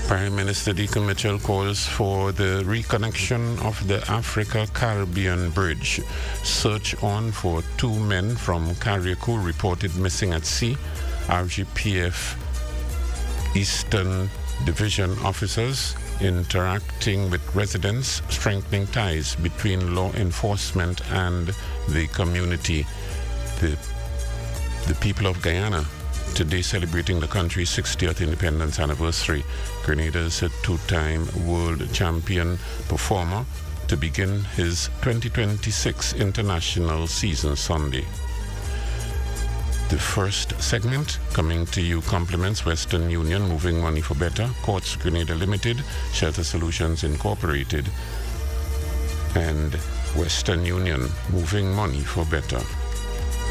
Prime Minister Deacon Mitchell calls for the reconnection of the Africa-Caribbean Bridge. Search on for 2 men from Carriacou reported missing at sea. RGPF Eastern Division officers interacting with residents, strengthening ties between law enforcement and the community. The people of Guyana today celebrating the country's 60th independence anniversary. Grenada's a 2-time world champion performer to begin his 2026 international season Sunday. The first segment coming to you compliments Western Union, Moving Money for Better, Courts Grenada Limited, Shelter Solutions Incorporated, and Western Union, Moving Money for Better.